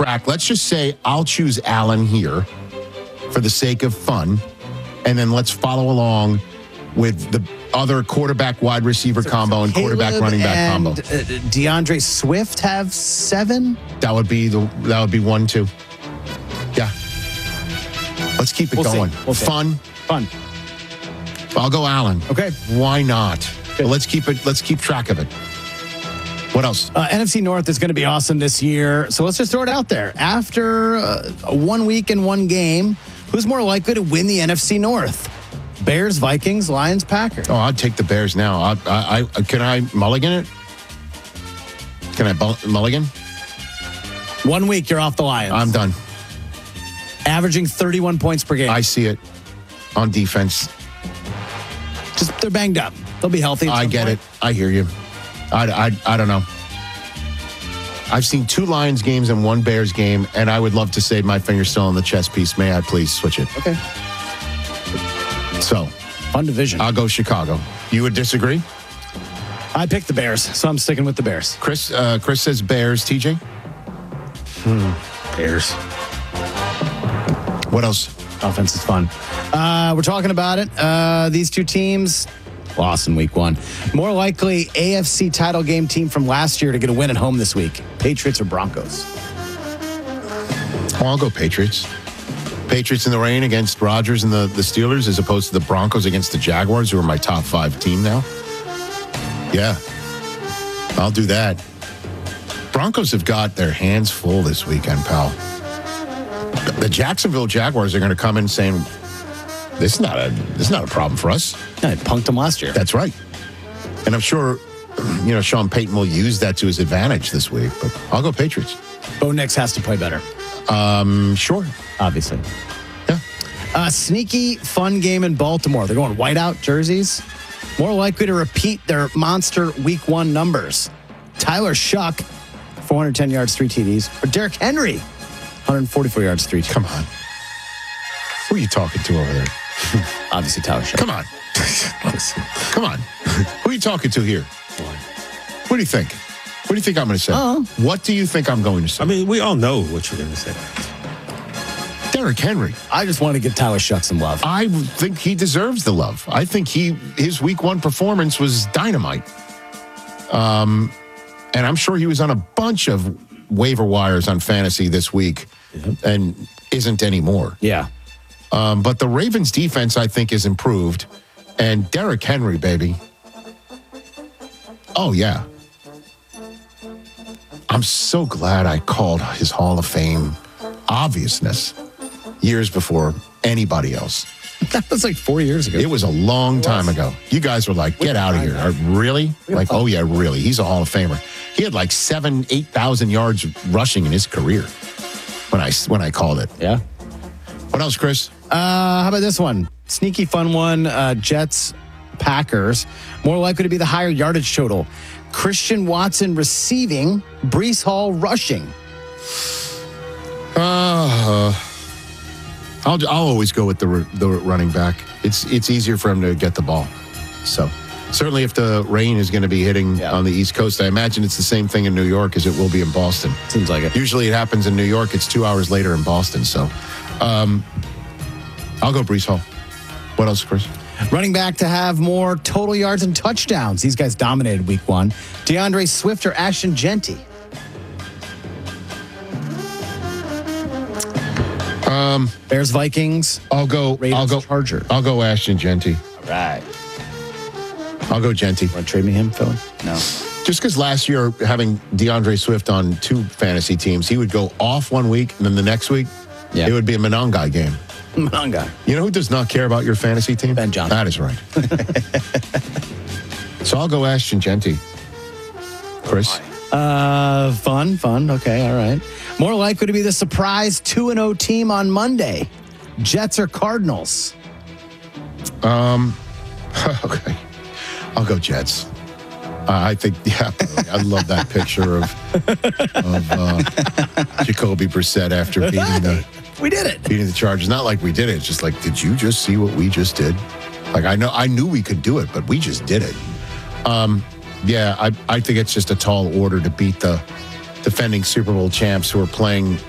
track. Let's just say I'll choose Allen here for the sake of fun, and then let's follow along with the other quarterback wide receiver combo and quarterback running back combo. DeAndre Swift have 7? That would be 1, 2. Yeah. Let's keep it going. We'll see. Fun. I'll go Allen. Okay. Why not? But let's keep track of it. What else? NFC North is going to be awesome this year. So let's just throw it out there. After 1 week and 1 game, who's more likely to win the NFC North? Bears, Vikings, Lions, Packers. Oh, I'd take the Bears now. Can I mulligan it? Can I mulligan? 1 week, you're off the Lions. I'm done. Averaging 31 points per game. I see it on defense. Just they're banged up. They'll be healthy. I get it. I hear you. I don't know. I've seen 2 Lions games and 1 Bears game, and I would love to say my finger's still on the chess piece. May I please switch it? Okay. So, fun division. I'll go Chicago. You would disagree? I picked the Bears, so I'm sticking with the Bears. Chris says Bears. TJ? Bears. What else? Offense is fun. We're talking about it. These 2 teams lost in week 1. More likely AFC title game team from last year to get a win at home this week. Patriots or Broncos? Oh, I'll go Patriots. Patriots in the rain against Rodgers and the Steelers as opposed to the Broncos against the Jaguars, who are my top 5 team now. Yeah. I'll do that. Broncos have got their hands full this weekend, pal. The Jacksonville Jaguars are going to come in saying, this is not a problem for us. Yeah, I punked them last year. That's right. And I'm sure, Sean Payton will use that to his advantage this week, but I'll go Patriots. Bo Nix has to play better. Sure. Obviously. Yeah. Sneaky, fun game in Baltimore. They're going whiteout jerseys. More likely to repeat their monster week 1 numbers. Tyler Shuck, 410 yards, 3 TDs. Or Derrick Henry, 144 yards, 3 TDs. Come on. Who are you talking to over there? Obviously, Tyler Shuck. Come on. Come on. Who are you talking to here? What do you think? What do you think I'm going to say? What do you think I'm going to say? I mean, we all know what you're going to say. Derrick Henry. I just want to give Tyler Shuck some love. I think he deserves the love. I think his week 1 performance was dynamite. And I'm sure he was on a bunch of waiver wires on fantasy this week and isn't anymore. Yeah. But the Ravens defense, I think, is improved. And Derrick Henry, baby. Oh, yeah. I'm so glad I called his Hall of Fame obviousness years before anybody else. That was like 4 years ago. It was a long time ago. You guys were like, get out of here. Really? Like, oh, yeah, really. He's a Hall of Famer. He had like 8,000 yards rushing in his career when I called it. Yeah. What else, Chris? How about this one? Sneaky fun one. Jets, Packers. More likely to be the higher yardage total. Christian Watson receiving, Breece Hall rushing. I'll always go with the running back. It's easier for him to get the ball. So certainly if the rain is going to be hitting on the East Coast, I imagine it's the same thing in New York as it will be in Boston. Seems like it. Usually it happens in New York. It's 2 hours later in Boston. So I'll go Breece Hall. What else, Chris? Running back to have more total yards and touchdowns. These guys dominated week 1. DeAndre Swift or Ashton Genty? Bears, Vikings. I'll go Chargers. I'll go Ashton Genty. All right. I'll go Genty. Want to trade me him, Philly? No. Just because last year having DeAndre Swift on 2 fantasy teams, he would go off 1 week and then the next week it would be a Monongai game. Monongai. You know who does not care about your fantasy team? Ben Johnson. That is right. So I'll go Ashton Genty. Chris? Fun. Okay, all right. More likely to be the surprise 2-0 team on Monday. Jets or Cardinals? Okay. I'll go Jets. I think, I love that picture of Jacoby Brissett after We did it. beating the Chargers. Not like we did it. It's just like, did you just see what we just did? Like, I knew we could do it, but we just did it. I think it's just a tall order to beat the defending Super Bowl champs who are playing